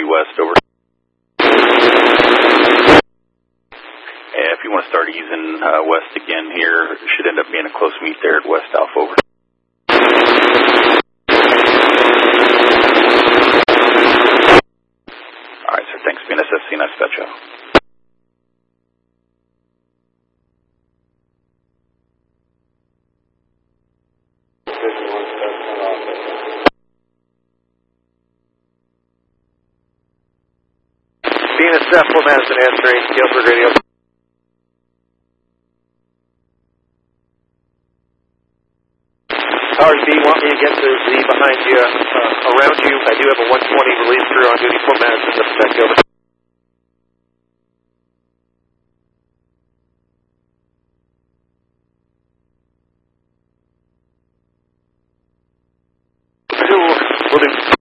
West, over. If you want to start easing west again here, it should end up being a close meet there at West Alpha, over. Alright, sir, thanks. BNSF, nice fetch out. BNSF, Fort Madison, answering, Galesburg Radio. Towers B, want me to get to Z behind you, around you. I do have a 120 release crew on duty, Fort Madison, to protect you, over. Will do.